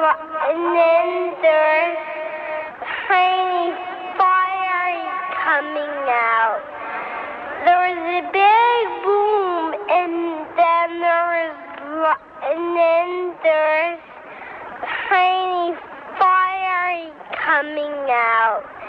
and then there's tiny fire coming out. There was a big boom, and then there's tiny fire coming out.